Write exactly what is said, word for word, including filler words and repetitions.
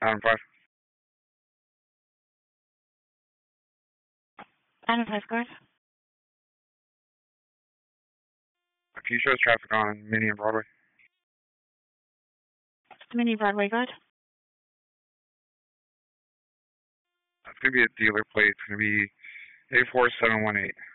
Adam five. Adam five, guard. Can you show us traffic on Mini and Broadway? Mini Broadway, guard. It's going to be a dealer plate. It's going to be A four seven one eight.